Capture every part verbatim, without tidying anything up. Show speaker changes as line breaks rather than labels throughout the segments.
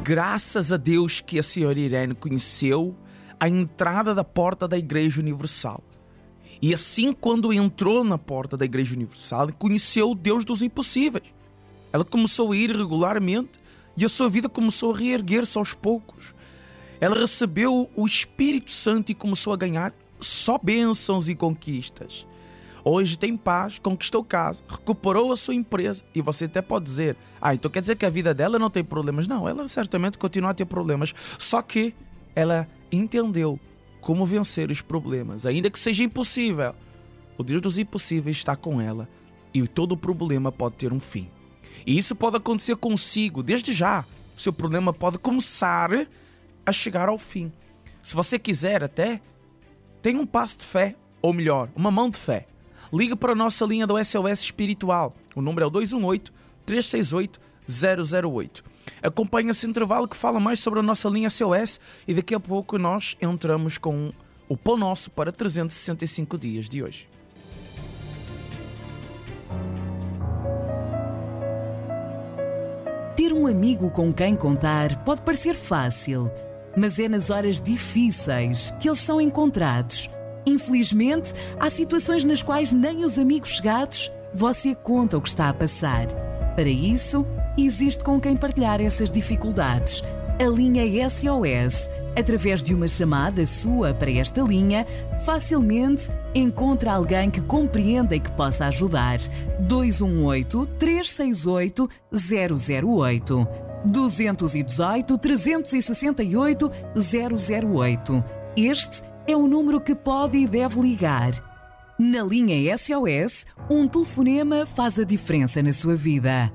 Graças a Deus que a senhora Irene conheceu a entrada da porta da Igreja Universal. E assim, quando entrou na porta da Igreja Universal, conheceu o Deus dos impossíveis. Ela começou a ir regularmente e a sua vida começou a reerguer-se aos poucos. Ela recebeu o Espírito Santo e começou a ganhar só bênçãos e conquistas. Hoje tem paz, conquistou casa, recuperou a sua empresa. E você até pode dizer, ah, então quer dizer que a vida dela não tem problemas? Não, ela certamente continua a ter problemas. Só que ela entendeu como vencer os problemas. Ainda que seja impossível, o Deus dos impossíveis está com ela. E todo problema pode ter um fim. E isso pode acontecer consigo, desde já. O seu problema pode começar a chegar ao fim. Se você quiser até, tem um passo de fé, ou melhor, uma mão de fé. Liga para a nossa linha do S O S Espiritual. O número é o dois um oito, três seis oito, zero zero oito. Acompanhe esse intervalo que fala mais sobre a nossa linha S O S e daqui a pouco nós entramos com o Pão Nosso para trezentos e sessenta e cinco dias de hoje.
Ter um amigo com quem contar pode parecer fácil, mas é nas horas difíceis que eles são encontrados. Infelizmente, há situações nas quais nem os amigos chegados você conta o que está a passar. Para isso, existe com quem partilhar essas dificuldades. A linha S O S, através de uma chamada sua para esta linha, facilmente encontra alguém que compreenda e que possa ajudar. dois um oito, três seis oito, zero zero oito. dois um oito, três seis oito, zero zero oito. Este é o número que pode e deve ligar. Na linha S O S, um telefonema faz a diferença na sua vida.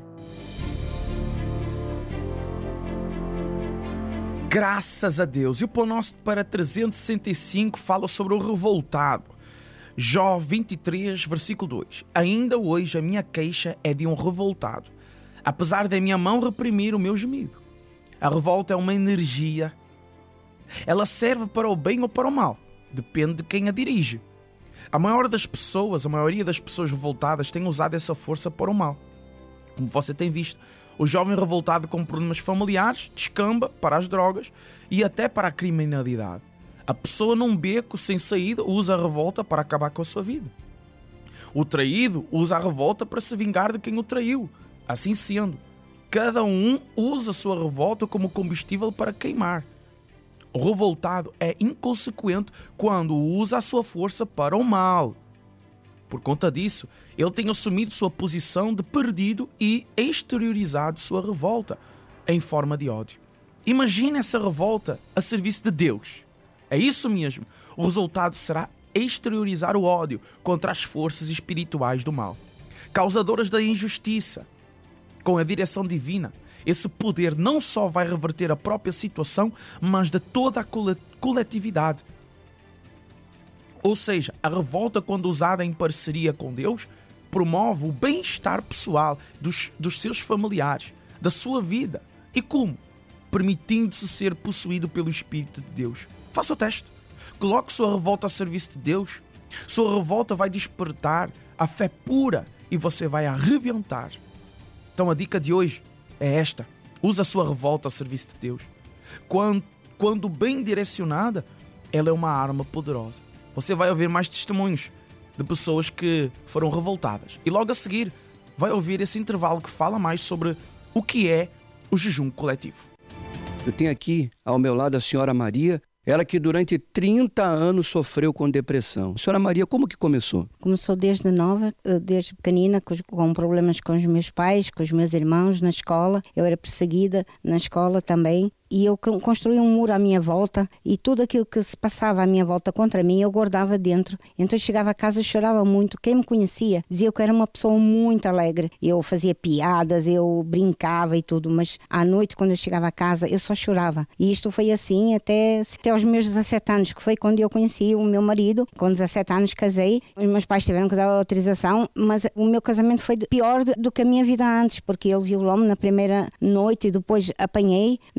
Graças a Deus. E o Pão Nosso para trezentos e sessenta e cinco fala sobre o revoltado. Jó vinte e três, versículo dois. Ainda hoje a minha queixa é de um revoltado, apesar da minha mão reprimir o meu gemido. A revolta é uma energia. Ela serve para o bem ou para o mal. Depende de quem a dirige. A maior das pessoas, a maioria das pessoas revoltadas tem usado essa força para o mal. Como você tem visto, o jovem revoltado com problemas familiares descamba para as drogas e até para a criminalidade. A pessoa num beco sem saída usa a revolta para acabar com a sua vida. O traído usa a revolta para se vingar de quem o traiu. Assim sendo, cada um usa a sua revolta como combustível para queimar. O revoltado é inconsequente quando usa a sua força para o mal. Por conta disso, ele tem assumido sua posição de perdido e exteriorizado sua revolta em forma de ódio. Imagine essa revolta a serviço de Deus. É isso mesmo. O resultado será exteriorizar o ódio contra as forças espirituais do mal, causadoras da injustiça. Com a direção divina, esse poder não só vai reverter a própria situação, mas de toda a coletividade. Ou seja, a revolta, quando usada em parceria com Deus, promove o bem-estar pessoal dos, dos seus familiares, da sua vida. E como? Permitindo-se ser possuído pelo Espírito de Deus. Faça o teste. Coloque sua revolta a serviço de Deus. Sua revolta vai despertar a fé pura e você vai arrebentar. Então a dica de hoje é esta. Use a sua revolta a serviço de Deus. Quando, quando bem direcionada, ela é uma arma poderosa. Você vai ouvir mais testemunhos de pessoas que foram revoltadas. E logo a seguir vai ouvir esse intervalo que fala mais sobre o que é o jejum coletivo.
Eu tenho aqui ao meu lado a senhora Maria, ela que durante trinta anos sofreu com depressão. Senhora Maria, como que começou?
Começou desde nova, desde pequenina, com problemas com os meus pais, com os meus irmãos na escola. Eu era perseguida na escola também. E eu construí um muro à minha volta e tudo aquilo que se passava à minha volta contra mim eu guardava dentro. Então eu chegava a casa e chorava muito. Quem me conhecia dizia que eu era uma pessoa muito alegre. Eu fazia piadas, eu brincava e tudo, mas à noite quando eu chegava a casa eu só chorava. E isto foi assim até, até aos meus dezassete anos, que foi quando eu conheci o meu marido. Com dezassete anos casei, os meus pais tiveram que dar autorização, mas o meu casamento foi pior do que a minha vida antes, porque ele violou-me na primeira noite e depois apanhei no terceiro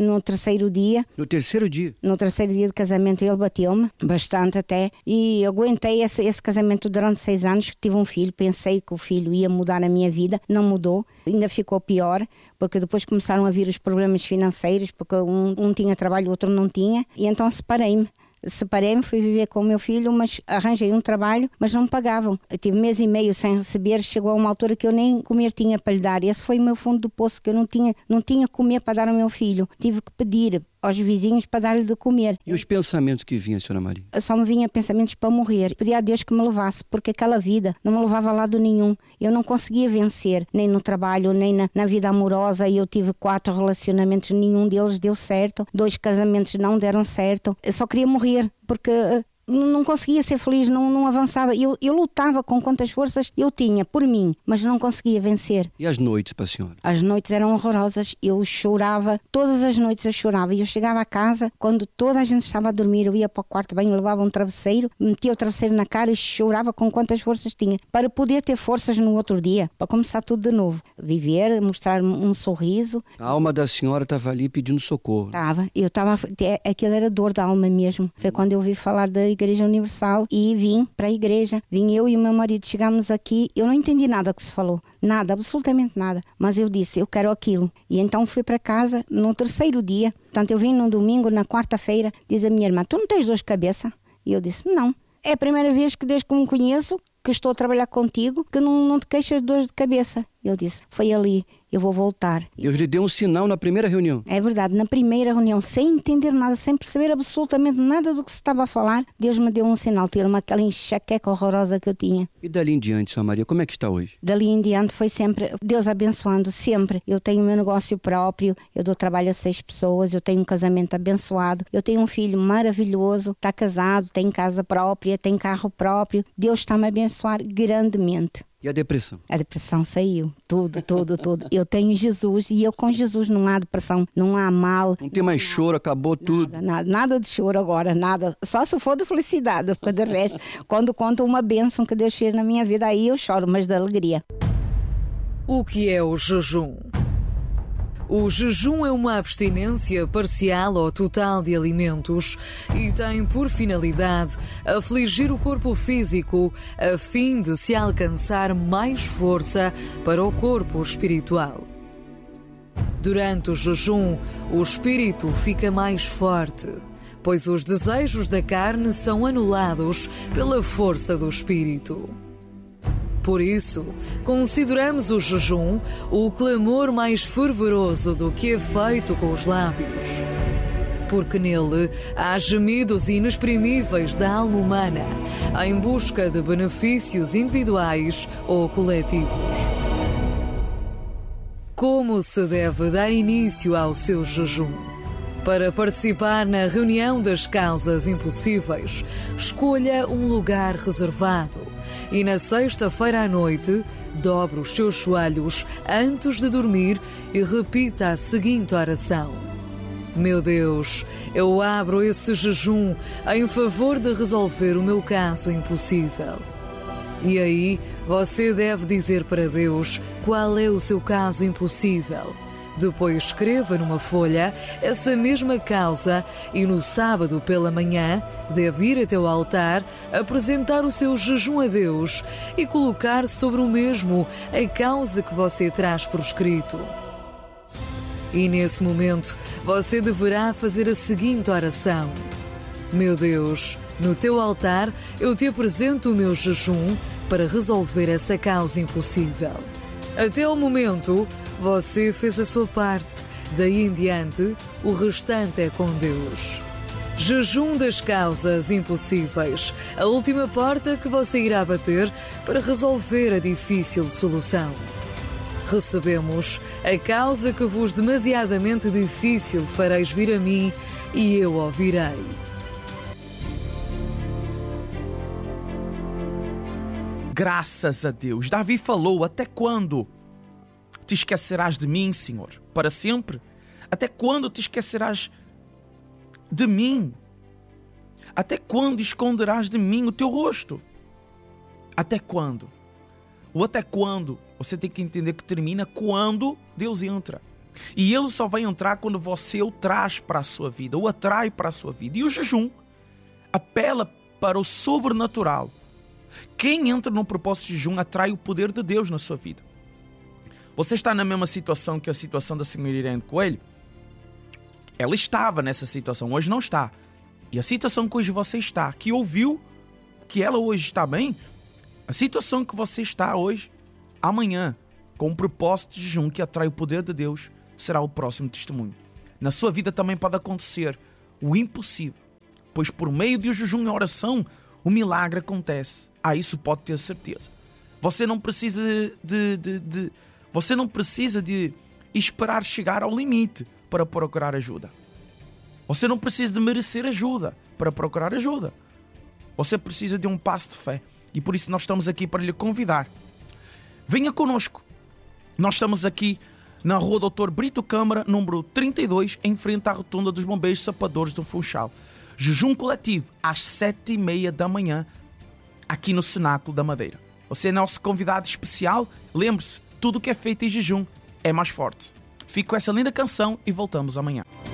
terceiro dia,
No terceiro dia?
no terceiro dia de casamento, ele bateu-me, bastante até, e aguentei esse, esse casamento durante seis anos, tive um filho, pensei que o filho ia mudar a minha vida, não mudou, ainda ficou pior, porque depois começaram a vir os problemas financeiros, porque um, um tinha trabalho, o outro não tinha, e então separei-me. Separei-me, fui viver com o meu filho, mas arranjei um trabalho, mas não me pagavam. Eu tive mês e meio sem receber, chegou a uma altura que eu nem comer tinha para lhe dar. Esse foi o meu fundo do poço, que eu não tinha, não tinha comer para dar ao meu filho. Tive que pedir aos vizinhos para dar-lhe de comer.
E os pensamentos que vinham, senhora Maria?
Só me vinha pensamentos para morrer. Pedi a Deus que me levasse, porque aquela vida não me levava a lado nenhum. Eu não conseguia vencer, nem no trabalho, nem na, na vida amorosa. Eu tive quatro relacionamentos, nenhum deles deu certo. Dois casamentos não deram certo. Eu só queria morrer, porque não conseguia ser feliz, não, não avançava. Eu, eu lutava com quantas forças eu tinha por mim, mas não conseguia vencer.
E as noites para a senhora?
As noites eram horrorosas, eu chorava, todas as noites eu chorava. E eu chegava a casa, quando toda a gente estava a dormir, eu ia para o quarto bem, levava um travesseiro, metia o travesseiro na cara e chorava com quantas forças tinha, para poder ter forças no outro dia, para começar tudo de novo. Viver, mostrar um sorriso.
A alma da senhora estava ali pedindo socorro.
Estava, eu estava, aquilo era dor da alma mesmo. Foi quando eu ouvi falar da Igreja Universal e vim para a igreja. Vim eu e o meu marido, chegamos aqui, eu não entendi nada que se falou, nada, absolutamente nada, mas eu disse, eu quero aquilo. E então fui para casa no terceiro dia, portanto eu vim no domingo, na quarta-feira, diz a minha irmã, tu não tens dor de cabeça? E eu disse, não. É a primeira vez que desde que me conheço, que estou a trabalhar contigo, que não, não te queixas de dores de cabeça. Eu disse, foi ali, eu vou voltar.
Deus lhe deu um sinal na primeira reunião.
É verdade, na primeira reunião, sem entender nada, sem perceber absolutamente nada do que se estava a falar, Deus me deu um sinal, tirou-me aquela enxaqueca horrorosa que eu tinha.
E dali em diante, senhora Maria, como é que está hoje?
Dali em diante foi sempre Deus abençoando, sempre. Eu tenho o meu negócio próprio, eu dou trabalho a seis pessoas, eu tenho um casamento abençoado, eu tenho um filho maravilhoso, está casado, tem casa própria, tem carro próprio. Deus está-me a abençoar grandemente.
E a depressão?
A depressão saiu, tudo, tudo, tudo. Eu tenho Jesus e eu com Jesus não há depressão, não há mal.
Não tem mais choro, acabou tudo.
Nada, nada, nada de choro agora, nada. Só se for de felicidade, porque de resto, quando conto uma bênção que Deus fez na minha vida, aí eu choro, mas de alegria.
O que é o jejum? O jejum é uma abstinência parcial ou total de alimentos e tem por finalidade afligir o corpo físico a fim de se alcançar mais força para o corpo espiritual. Durante o jejum, o espírito fica mais forte, pois os desejos da carne são anulados pela força do espírito. Por isso, consideramos o jejum o clamor mais fervoroso do que é feito com os lábios. Porque nele há gemidos inexprimíveis da alma humana em busca de benefícios individuais ou coletivos. Como se deve dar início ao seu jejum? Para participar na reunião das causas impossíveis, escolha um lugar reservado e na sexta-feira à noite, dobre os seus joelhos antes de dormir e repita a seguinte oração. Meu Deus, eu abro esse jejum em favor de resolver o meu caso impossível. E aí, você deve dizer para Deus qual é o seu caso impossível. Depois escreva numa folha essa mesma causa e no sábado pela manhã deve ir até o altar, apresentar o seu jejum a Deus e colocar sobre o mesmo a causa que você traz por escrito. E nesse momento você deverá fazer a seguinte oração. Meu Deus, no teu altar eu te apresento o meu jejum para resolver essa causa impossível. Até o momento, você fez a sua parte, daí em diante, o restante é com Deus. Jejum das causas impossíveis, a última porta que você irá bater para resolver a difícil solução. Recebemos a causa que vos demasiadamente difícil fareis vir a mim e eu ouvirei.
Graças a Deus. Davi falou, até quando te esquecerás de mim, Senhor? Para sempre? Até quando te esquecerás de mim? Até quando esconderás de mim o teu rosto? Até quando? O até quando, você tem que entender que termina quando Deus entra. E ele só vai entrar quando você o traz para a sua vida, o atrai para a sua vida. E o jejum apela para o sobrenatural. Quem entra no propósito de jejum atrai o poder de Deus na sua vida. Você está na mesma situação que a situação da senhora Irene Coelho? Ela estava nessa situação, hoje não está. E a situação que hoje você está, que ouviu que ela hoje está bem, a situação que você está hoje, amanhã, com um propósito de jejum que atrai o poder de Deus, será o próximo testemunho. Na sua vida também pode acontecer o impossível, pois por meio do jejum e oração, o milagre acontece. Ah, isso pode ter certeza. Você não precisa de, de, de, você não precisa de esperar chegar ao limite para procurar ajuda. Você não precisa de merecer ajuda para procurar ajuda. Você precisa de um passo de fé. E por isso nós estamos aqui para lhe convidar. Venha conosco. Nós estamos aqui na rua doutor Brito Câmara, número trinta e dois, em frente à rotunda dos Bombeiros Sapadores do Funchal. Jejum coletivo, às sete e meia da manhã, aqui no Cenáculo da Madeira. Você é nosso convidado especial. Lembre-se, tudo que é feito em jejum é mais forte. Fico com essa linda canção e voltamos amanhã.